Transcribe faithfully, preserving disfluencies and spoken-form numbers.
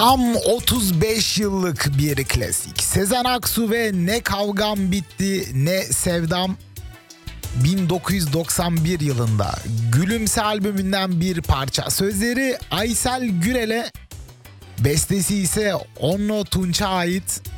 Tam otuz beş yıllık bir klasik. Sezen Aksu ve Ne Kavgam Bitti Ne Sevdam bin dokuz yüz doksan bir yılında Gülümse albümünden bir parça. Sözleri Aysel Gürel'e, bestesi ise Onno Tunç'a ait.